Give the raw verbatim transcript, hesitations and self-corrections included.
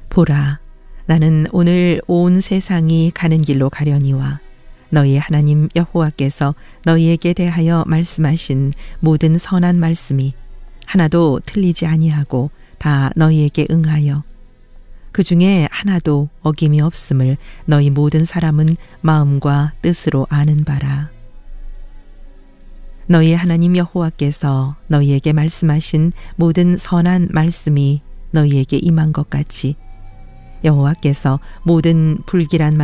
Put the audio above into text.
보라, 나는 오늘 온 세상이 가는 길로 가려니와 너희 하나님 여호와께서 너희에게 대하여 말씀하신 모든 선한 말씀이 하나도 틀리지 아니하고 다 너희에게 응하여 그 중에 하나도 어김이 없음을 너희 모든 사람은 마음과 뜻으로 아는 바라. 너희 하나님 여호와께서 너희에게 말씀하신 모든 선한 말씀이 너희에게 임한 것 같이 여호와께서 모든 불길한